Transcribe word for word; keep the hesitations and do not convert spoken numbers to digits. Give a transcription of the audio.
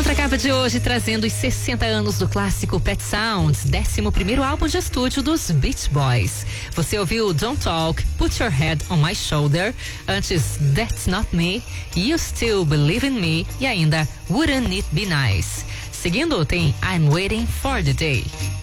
Capa de hoje trazendo os sessenta anos do clássico Pet Sounds, décimo primeiro álbum de estúdio dos Beach Boys. Você ouviu Don't Talk, Put Your Head on My Shoulder, antes That's Not Me, You Still Believe in Me e ainda Wouldn't It Be Nice. Seguindo tem I'm Waiting for the Day.